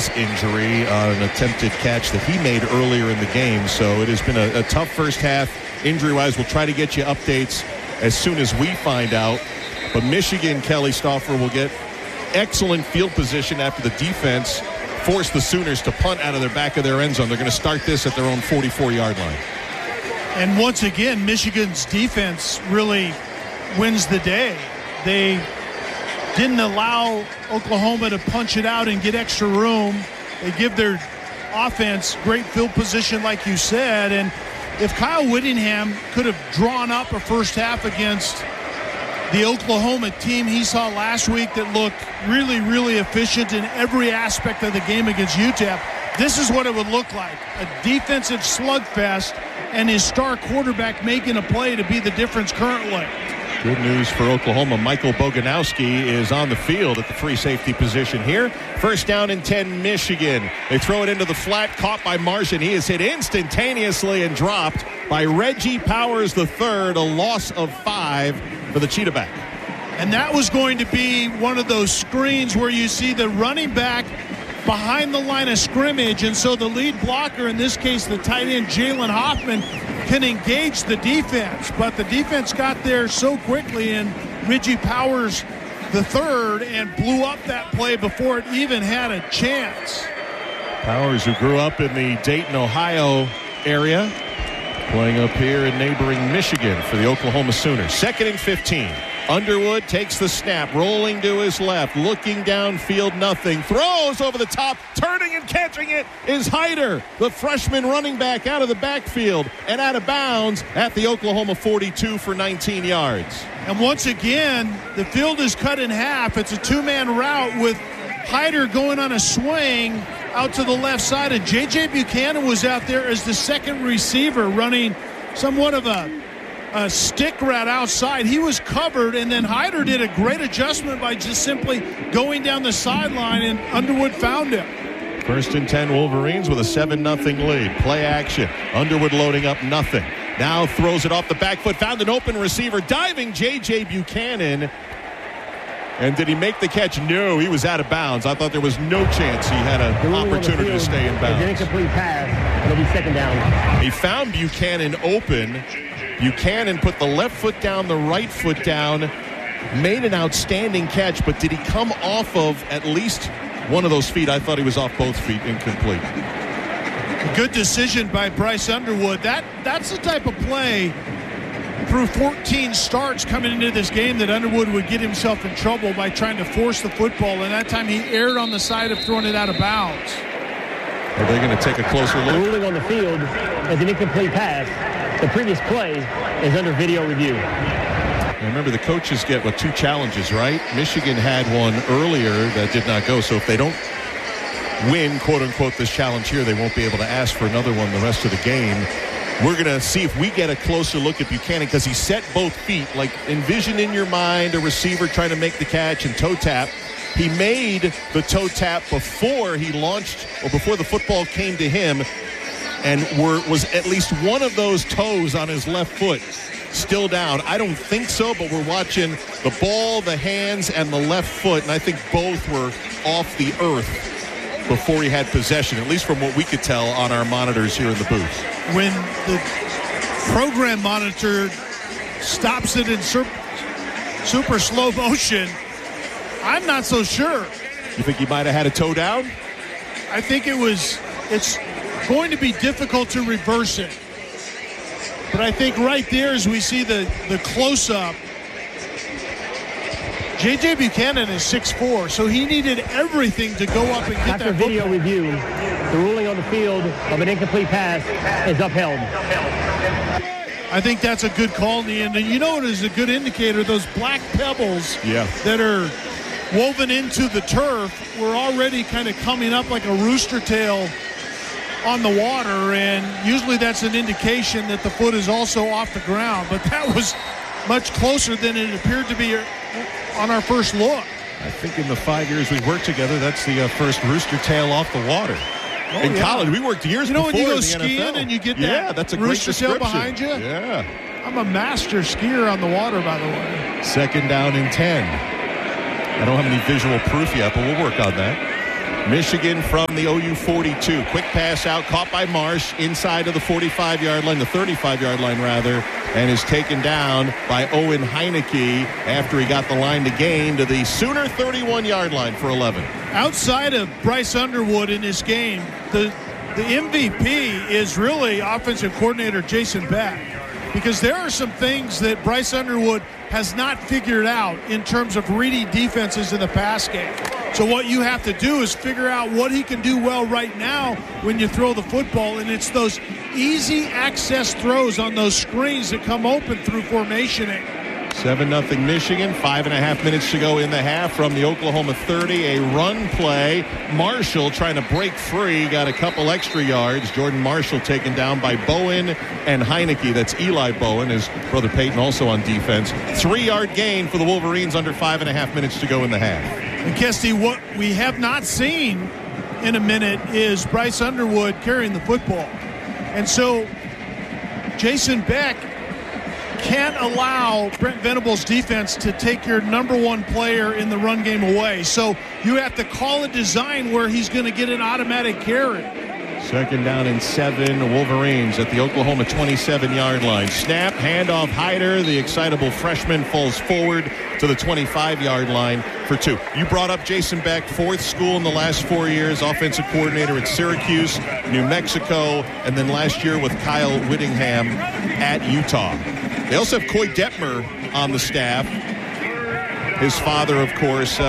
Achilles injury on an attempted catch that he made earlier in the game. So it has been a tough first half injury-wise. We'll try to get you updates as soon as we find out. But Michigan, Kelly Stauffer, will get excellent field position after the defense forced the Sooners to punt out of their back of their end zone. They're going to start this at their own 44-yard line. And once again, Michigan's defense really wins the day. They didn't allow Oklahoma to punch it out and get extra room. They give their offense great field position, like you said. And if Kyle Whittingham could have drawn up a first half against the Oklahoma team he saw last week that looked really, really efficient in every aspect of the game against UTEP, this is what it would look like. A defensive slugfest and his star quarterback making a play to be the difference currently. Good news for Oklahoma. Michael Boganowski is on the field at the free safety position here. First down and 10, Michigan. They throw it into the flat, caught by Martian. He is hit instantaneously and dropped by Reggie Powers III, a loss of 5 for the Cheetah back. And that was going to be one of those screens where you see the running back behind the line of scrimmage, and so the lead blocker, in this case the tight end Jalen Hoffman, can engage the defense. But the defense got there so quickly, and Reggie Powers III and blew up that play before it even had a chance. Powers, who grew up in the Dayton, Ohio area, playing up here in neighboring Michigan for the Oklahoma Sooners. 2nd and 15. Underwood takes the snap, rolling to his left, looking downfield, nothing. Throws over the top, turning and catching it is Hyder, the freshman running back, out of the backfield and out of bounds at the Oklahoma 42 for 19 yards. And once again, the field is cut in half. It's a two-man route with Hyder going on a swing out to the left side, and J.J. Buchanan was out there as the second receiver running somewhat of a stick route outside. He was covered, and then Hyder did a great adjustment by just simply going down the sideline, and Underwood found him. 1st and 10, Wolverines with a 7-0 lead. Play action. Underwood loading up, nothing. Now throws it off the back foot, found an open receiver, diving J.J. Buchanan. And did he make the catch? No, he was out of bounds. I thought there was no chance he had an opportunity to stay in bounds. An incomplete pass. It'll be 2nd down. He found Buchanan open. Buchanan put the left foot down, the right foot down, made an outstanding catch, but did he come off of at least one of those feet? I thought he was off both feet, incomplete. Good decision by Bryce Underwood. That's the type of play through 14 starts coming into this game that Underwood would get himself in trouble by trying to force the football, and that time he erred on the side of throwing it out of bounds. Are they going to take a closer look? Ruling on the field as an incomplete pass. The previous play is under video review. And remember, the coaches get, 2 challenges, right? Michigan had one earlier that did not go, so if they don't win, quote-unquote, this challenge here, they won't be able to ask for another one the rest of the game. We're going to see if we get a closer look at Buchanan, because he set both feet. Like, envision in your mind a receiver trying to make the catch and toe tap. He made the toe tap before he launched, or before the football came to him, and was at least one of those toes on his left foot still down. I don't think so, but we're watching the ball, the hands, and the left foot, and I think both were off the earth before he had possession, at least from what we could tell on our monitors here in the booth. When the program monitor stops it in super slow motion, I'm not so sure. You think he might have had a toe down? I think it's going to be difficult to reverse it. But I think right there, as we see the close-up, J.J. Buchanan is 6'4", so he needed everything to go up and get After that video football. review, the ruling on the field of an incomplete pass is upheld. I think that's a good call in the end. And you know what is a good indicator? Those black pebbles that are woven into the turf were already kind of coming up like a rooster tail on the water, and usually that's an indication that the foot is also off the ground. But that was much closer than it appeared to be on our first look. I think in the 5 years we've worked together, that's the first rooster tail off the water. In college, we worked years before. You know when you go in the skiing NFL. And you get that that's a rooster great tail behind you? Yeah. I'm a master skier on the water, by the way. 2nd down and 10. I don't have any visual proof yet, but we'll work on that. Michigan from the OU 42. Quick pass out, caught by Marsh inside of the 45-yard line, the 35-yard line rather, and is taken down by Owen Heineke after he got the line to gain to the Sooner 31-yard line for 11. Outside of Bryce Underwood in this game, the MVP is really offensive coordinator Jason Beck, because there are some things that Bryce Underwood has not figured out in terms of reading defenses in the pass game. So what you have to do is figure out what he can do well right now when you throw the football, and it's those easy access throws on those screens that come open through formationing. 7-0 Michigan, 5.5 minutes to go in the half from the Oklahoma 30. A run play. Marshall trying to break free, got a couple extra yards. Jordan Marshall taken down by Bowen and Heineke. That's Eli Bowen, his brother Peyton also on defense. 3-yard gain for the Wolverines under 5.5 minutes to go in the half. And Kesty, what we have not seen in a minute is Bryce Underwood carrying the football. And so Jason Beck can't allow Brent Venables' defense to take your number one player in the run game away. So you have to call a design where he's going to get an automatic carry. 2nd down and 7. Wolverines at the Oklahoma 27-yard line. Snap, handoff, Hyder. The excitable freshman falls forward to the 25-yard line for 2. You brought up Jason Beck, 4th school in the last 4 years, offensive coordinator at Syracuse, New Mexico, and then last year with Kyle Whittingham at Utah. They also have Coy Detmer on the staff. His father, of course,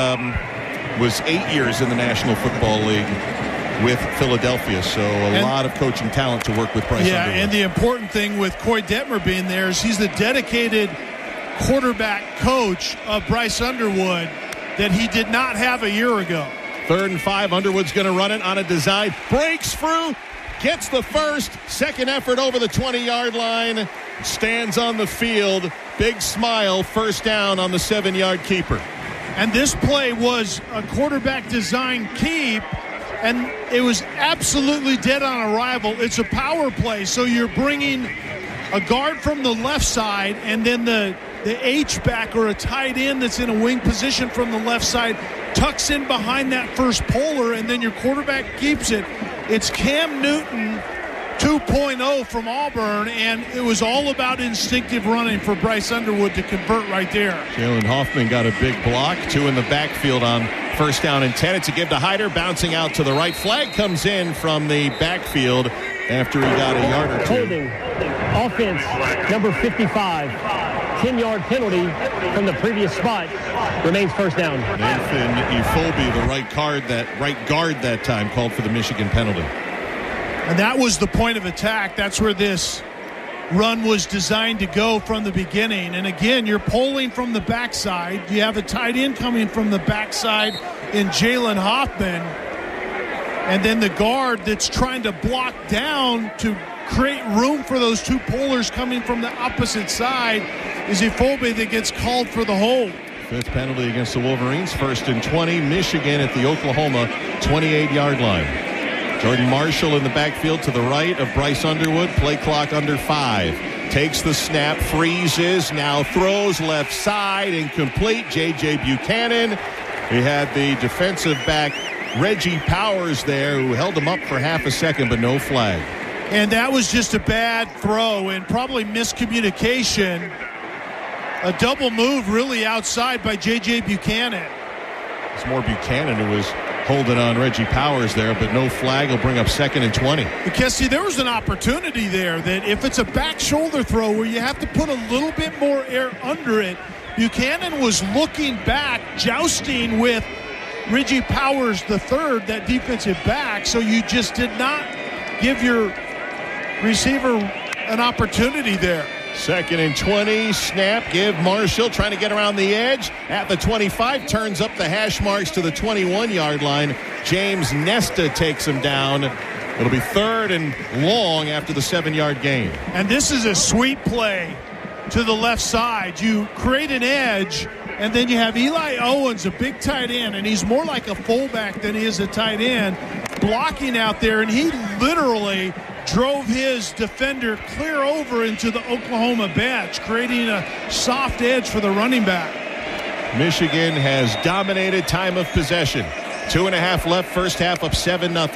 was 8 years in the National Football League with Philadelphia, so a lot of coaching talent to work with Bryce Underwood. Yeah, and the important thing with Coy Detmer being there is he's the dedicated quarterback coach of Bryce Underwood that he did not have a year ago. 3rd and 5, Underwood's going to run it on a design, breaks through, gets the first, second effort over the 20-yard line, stands on the field, big smile, first down on the 7-yard keeper. And this play was a quarterback design keep, and it was absolutely dead on arrival. It's a power play, so you're bringing a guard from the left side, and then the H-back or a tight end that's in a wing position from the left side tucks in behind that first polar, and then your quarterback keeps it. It's Cam Newton 2.0 from Auburn, and it was all about instinctive running for Bryce Underwood to convert right there. Jalen Hoffman got a big block, 2 in the backfield on 1st down and 10. It's a give to Hyder, bouncing out to the right. Flag comes in from the backfield after he got a yard or 2. Holding. Offense, number 55. 10-yard penalty from the previous spot. Remains first down. Nathan Ifobi, the right guard that time, called for the Michigan penalty. And that was the point of attack. That's where this run was designed to go from the beginning. And again, you're pulling from the backside. You have a tight end coming from the backside in Jalen Hoffman. And then the guard that's trying to block down to create room for those two pullers coming from the opposite side is Ifobi that gets called for the hold. 5th penalty against the Wolverines. 1st and 20. Michigan at the Oklahoma 28-yard line. Jordan Marshall in the backfield to the right of Bryce Underwood. Play clock under 5. Takes the snap, freezes, now throws left side, incomplete. J.J. Buchanan. He had the defensive back Reggie Powers there, who held him up for half a second, but no flag. And that was just a bad throw and probably miscommunication. A double move really outside by J.J. Buchanan. It's more Buchanan who was holding on Reggie Powers there, but no flag will bring up 2nd and 20. Because, see, there was an opportunity there that if it's a back shoulder throw where you have to put a little bit more air under it, Buchanan was looking back, jousting with Reggie Powers III, that defensive back, so you just did not give your receiver an opportunity there. 2nd and 20, snap, give Marshall, trying to get around the edge at the 25, turns up the hash marks to the 21-yard line. James Nesta takes him down. It'll be 3rd and long after the 7-yard gain. And this is a sweep play to the left side. You create an edge, and then you have Eli Owens, a big tight end, and he's more like a fullback than he is a tight end, blocking out there, and he literally drove his defender clear over into the Oklahoma bench, creating a soft edge for the running back. Michigan has dominated time of possession. 2.5 left, first half, up 7-0.